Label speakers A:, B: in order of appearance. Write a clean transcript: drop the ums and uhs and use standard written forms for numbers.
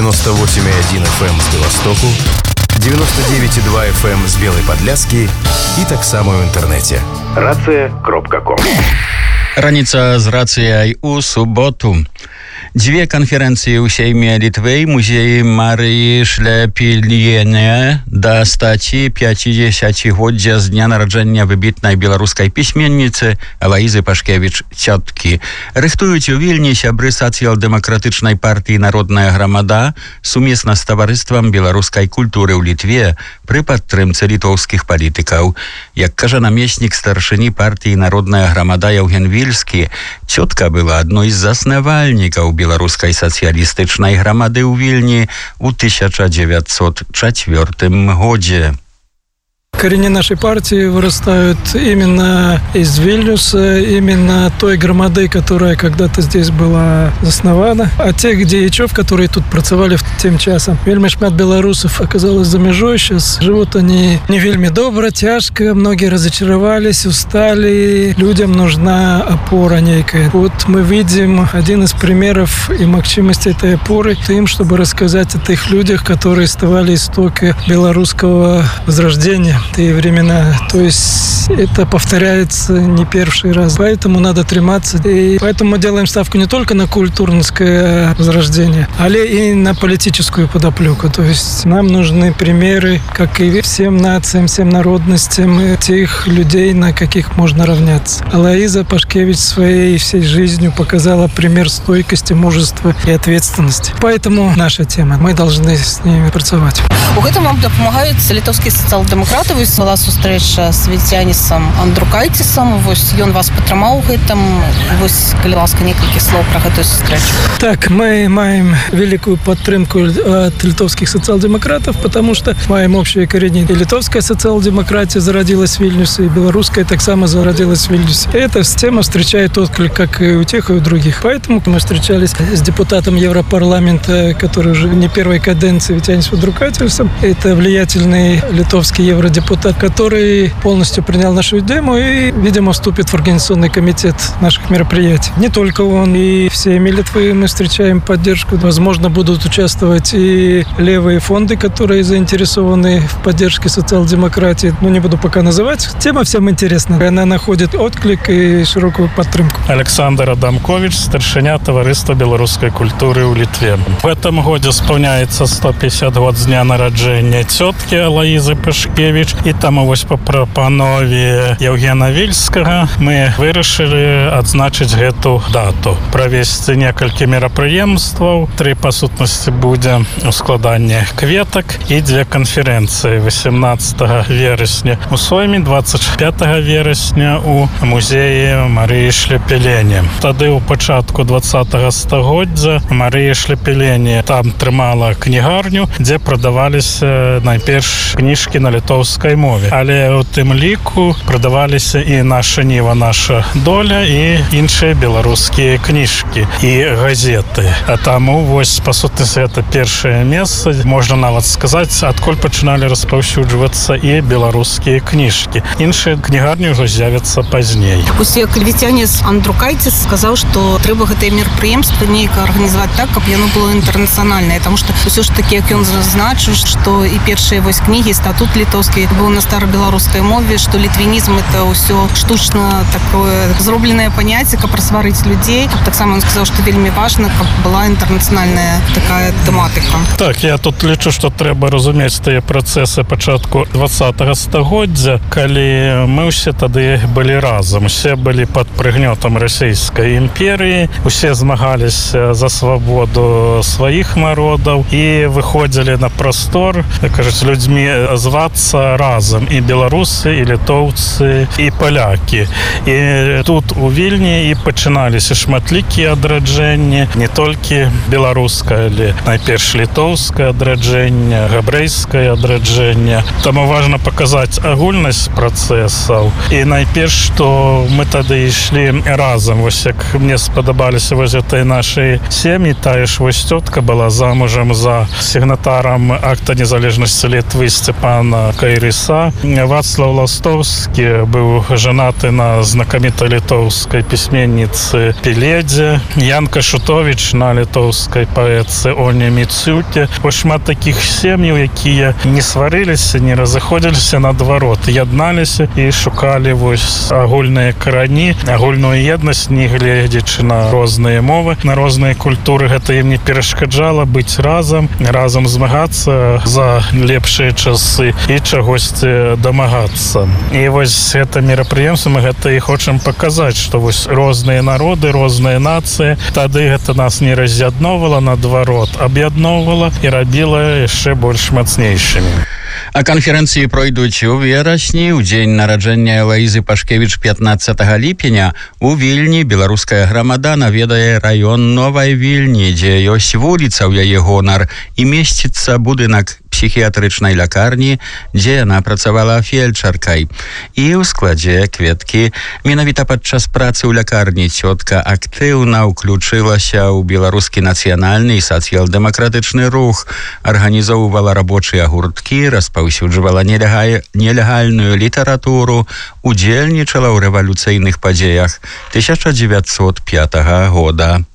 A: 98,1 FM з Беластоку, 99,2 FM з Белой Подляски і таксама ў інтэрнэце. Рацыя.ком.
B: Раніца з рацыяй у суботу. Дзве канферэнцыі ў Сейме Літвы, музеі Марыі Шляпільне да стаці 50-годдзя з дня нараджэння выбітнай беларускай пісьменніцы Алаізы Пашкевіч цёткі. Рыхтуюць у Вільні сябры сацыял-дэмакратычнай партыі «Народная грамада» сумесна з таварыствам беларускай культуры ў Літве пры падтрымцы літоўскіх палітыкаў. Як кажа намеснік старшыні партыі «Народная грамада» Яўген Вільскі, цётка была адной з заснавальнікаў беларускай сацыялістычнай грамады ў Вільні ў 1904 годзе.
C: Корени нашей партии вырастают именно из Вильнюса, именно той громады, которая когда-то здесь была заснована. А тех діячів, которые тут працевали в тем часом. Вельми шмат белорусов оказалось за межой. Сейчас живут они не вельми добро, тяжко. Многие разочаровались, устали. Людям нужна опора некая. Вот мы видим один из примеров и максимости этой опоры тем, чтобы рассказать о тех людях, которые ставали истоки белорусского возрождения. Те времена. То есть это повторяется не первый раз. Поэтому надо триматься. И поэтому мы делаем ставку не только на культурное возрождение, але и на политическую подоплеку. То есть нам нужны примеры, как и всем нациям, всем народностям, тех людей, на каких можно равняться. Алаиза Пашкевич своей всей жизнью показала пример стойкости, мужества и ответственности. Поэтому наша тема. Мы должны с ними працаваць.
D: У гэтым вам дапамагаюць літоўскія сацыял-дэмакраты. Вось была сустрэча з Віцянісам Андрукайцісам. Вось ён вас падтрымаў у гэтым. Вось, калі ласка, некалькі слоў пра гэтую сустрэчу.
C: Так, мы маем великую поддержку от литовских социал-демократов, потому что маем общие корени. И литовская социал-демократия зародилась в Вильнюсе, и белорусская так само зародилась в Вильнюсе. И эта тема встречает отклик как и у тех, и у других. Поэтому мы встречались с депутатом Европарламента, который уже не первой каденции, Витянисом Андрукайцисом. Это влиятельный литовский евродепутат, который полностью принял нашу идею и, видимо, вступит в организационный комитет наших мероприятий. Не только он, и все Литвы мы встречаем поддержку. Возможно, будут участвовать и левые фонды, которые заинтересованы в поддержке социал-демократии. Ну, не буду пока называть. Тема всем интересна. Она находит отклик и широкую поддержку.
E: Александр Адамкович, старшыня таварыства беларускай культуры ў Літве. В этом году исполняется 150 год з дня нараджэння цёткі Алаізы Пашкевіч. І там вось па прапанове Яўгена Вільскага мы вырашылі адзначыць гэту дату. Правесці некалькі мерапрыемстваў. 3 па сутнасці будзе складанне кветак і 2 канферэнцыі 18 верасня у Сойме, 25 верасня у музеі Марыі Шляпільне. Тады ў пачатку 20-го стагоддзя Марыя Шляпільне там трымала кнігарню, дзе прадаваліся найперш кніжкі на літоўскай мове. Але ў тым ліку прадаваліся і «Наша Ніва, наша доля» і іншыя беларускія кніжкі і газеты. А таму вось па сутнасці гэта першае месца, можна нават сказаць, адкуль пачыналі распаўсюджвацца і беларускія кніжкі. Іншыя кнігарні ўжо з'явяцца пазней.
D: Усе Віцяніс Андрукайціс сказаў, што трэба гэтае мерапрыемства нейк арганізаваць так, каб яно было інтэрнацыянальнае, таму што ўсё ж такі, як ён зазначыў, што і першыя вось кнігі, статут літоўскі быў на старабеларускай мове, што літвінізм это ўсё штучна такое зробленае паняцце, каб расварыць людзей. Таксама ён сказаў, што вельмі важна, каб была інтэрнацыянальная такая тэматыка.
E: Так, я тут лічу, што трэба разумець тыя працэсы пачатку 20-го стагоддзя, калі мы ўсе тады былі разам, усе былі пад прыгнётам расійскай імперыі, усе змагаліся за свабоду сваіх народаў і выходзілі на прастор, кажуць, людзьмі звацца разам, і беларусы, і літоўцы, і палякі. І тут у Вільні і пачыналіся шматлікія адраджэнні, не толькі беларускае, але найперш літоўскае адраджэнне, габрэйскае адраджэнне. Таму важна паказаць агульнасць працэсаў. І найперш, што мы тады ішлі разам. Вось як мне спадабаліся вось гэтай нашай сем'і, тая ж вось цётка была замужам за сігнатарам акта незалежнасці Літвы Сцепана Кайры рыса. Вацлав Ластовскі быў жанаты на знакамітай літоўскай пісьменніцы Пеледзе, Ян Кашутовіч на літоўскай паэтцы Оне Міцюте. Шмат такіх сем'яў, якія не сварыліся, не разыходзіліся, наадварот, ядналіся і шукалі агульныя карані, агульную еднасць, не гледзячы на розныя мовы, на розныя культуры. Гэта ім не перашкаджала быць разам змагацца за лепшыя часы і чагосьці дамагацца. І вось гэта мерапрыемства, мы гэта і хочам паказаць, што вось розныя народы, розныя нацыі, тады гэта нас не раз'ядноўвала, наадварот, аб'ядноўвала і рабіла яшчэ больш мацнейшымі.
B: А канферэнцыі пройдуць у верасні, у дзень нараджэння Элаізы Пашкевіч 15 ліпеня. У Вільні беларуская грамада наведае раён Новай Вільні, дзе ёсць вуліца ў яе гонар і месціцца будынак псіхіятрычнай лякарні, дзе яна працавала фельчаркай. І ў складзе кветкі. Менавіта падчас працы ў лякарні цётка актыўна ўключылася ў беларускі нацыянальны і сацыял-дэмакратычны рух, арганізоўвала рабочыя гурткі, распаўсюджвала нелегальную літаратуру, удзельнічала ў рэвалюцыйных падзеях 1905 года.